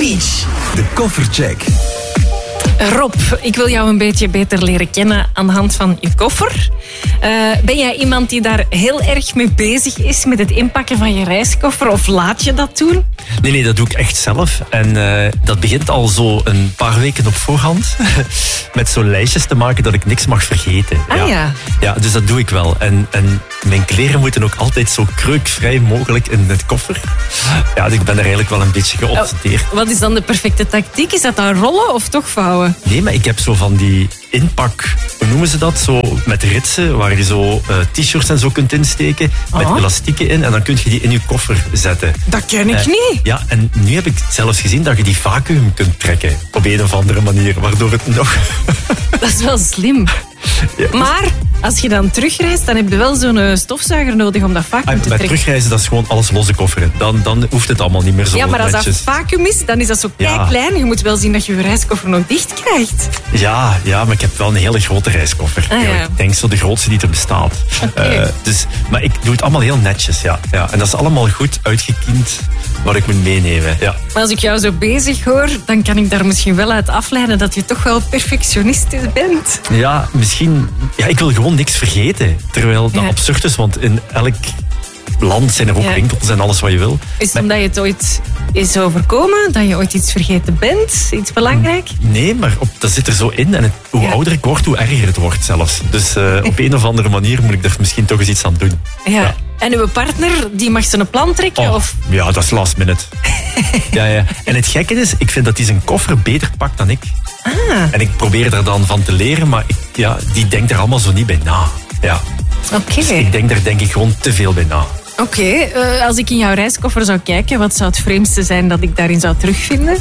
Beach. De koffercheck. Rob, ik wil jou een beetje beter leren kennen aan de hand van je koffer. Ben jij iemand die daar heel erg mee bezig is met het inpakken van je reiskoffer of laat je dat doen? Nee, dat doe ik echt zelf. En dat begint al zo een paar weken op voorhand. Met zo lijstjes te maken dat ik niks mag vergeten. Ja, dus dat doe ik wel. En mijn kleren moeten ook altijd zo kreukvrij mogelijk in het koffer. Ja, dus ik ben er eigenlijk wel een beetje geobsedeerd. Wat is dan de perfecte tactiek? Is dat dan rollen of toch vouwen? Nee, maar ik heb zo van die inpak, hoe noemen ze dat? Zo met ritsen, waar je zo t-shirts en zo kunt insteken. Met elastieken in. En dan kun je die in je koffer zetten. Dat ken ik niet. Ja, en nu heb ik zelfs gezien dat je die vacuüm kunt trekken. Op een of andere manier. Waardoor het nog... Dat is wel slim. Ja. Maar als je dan terugreist, dan heb je wel zo'n stofzuiger nodig om dat vacuüm te trekken. Bij terugreizen, dat is gewoon alles losse kofferen. Dan hoeft het allemaal niet meer zo netjes. Ja, maar als dat vacuüm is, dan is dat zo klein. Je moet wel zien dat je je reiskoffer nog dicht krijgt. Ja, maar ik heb wel een hele grote reiskoffer. Ik denk zo de grootste die er bestaat. Okay. Maar ik doe het allemaal heel netjes, ja. En dat is allemaal goed uitgekiend wat ik moet meenemen. Ja. Maar als ik jou zo bezig hoor, dan kan ik daar misschien wel uit afleiden dat je toch wel perfectionistisch bent. Ja, misschien... Ja, ik wil gewoon niks vergeten. Terwijl dat absurd is, want in elk land zijn er ook winkels en alles wat je wil. Is het omdat je het ooit is overkomen? Dat je ooit iets vergeten bent? Iets belangrijk? Nee, maar dat zit er zo in. En hoe ouder ik word, hoe erger het wordt zelfs. Dus op een of andere manier moet ik er misschien toch eens iets aan doen. Ja. En uw partner, die mag zijn plan trekken? Of? Ja, dat is last minute. Ja. En het gekke is, ik vind dat hij zijn koffer beter pakt dan ik. En ik probeer er dan van te leren, maar die denkt er allemaal zo niet bij na. Ja. Oké. Dus ik denk daar gewoon te veel bij na. Oké, als ik in jouw reiskoffer zou kijken, wat zou het vreemdste zijn dat ik daarin zou terugvinden?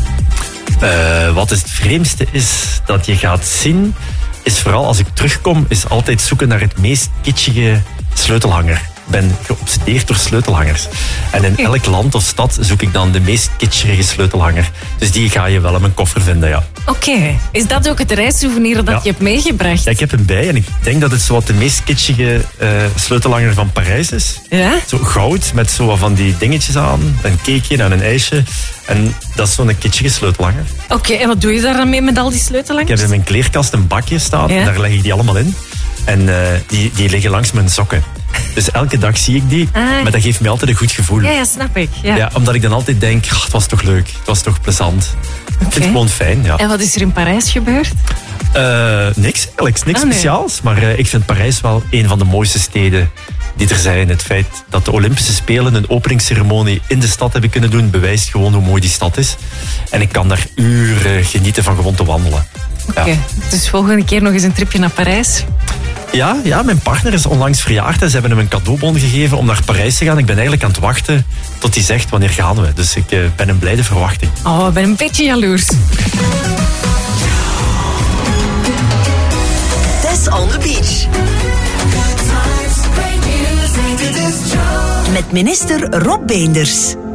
Wat het vreemdste is dat je gaat zien, is vooral als ik terugkom, is altijd zoeken naar het meest kitschige sleutelhanger. Ik ben geobsedeerd door sleutelhangers. En in elk land of stad zoek ik dan de meest kitschige sleutelhanger. Dus die ga je wel in mijn koffer vinden, ja. Oké. Is dat ook het reissouvenir dat je hebt meegebracht? Ja, ik heb hem bij en ik denk dat het zo wat de meest kitschige sleutelhanger van Parijs is. Ja? Zo goud, met zo van die dingetjes aan. Een cakeje en een ijsje. En dat is zo'n kitschige sleutelhanger. Oké, en wat doe je daar dan mee met al die sleutelhangers? Ik heb in mijn kleerkast een bakje staan en daar leg ik die allemaal in. En die liggen langs mijn sokken. Dus elke dag zie ik die, maar dat geeft mij altijd een goed gevoel. Ja, snap ik. Ja, omdat ik dan altijd denk, het was toch leuk, het was toch plezant. Ik vind het gewoon fijn, ja. En wat is er in Parijs gebeurd? Niks eigenlijk, niks speciaals. Maar ik vind Parijs wel een van de mooiste steden die er zijn. Het feit dat de Olympische Spelen een openingsceremonie in de stad hebben kunnen doen, bewijst gewoon hoe mooi die stad is. En ik kan daar uren genieten van gewoon te wandelen. Oké. Dus volgende keer nog eens een tripje naar Parijs? Ja, mijn partner is onlangs verjaard en ze hebben hem een cadeaubon gegeven om naar Parijs te gaan. Ik ben eigenlijk aan het wachten tot hij zegt wanneer gaan we. Dus ik ben in blijde verwachting. Oh, ik ben een beetje jaloers. Tess on the Beach. Met minister Rob Beenders.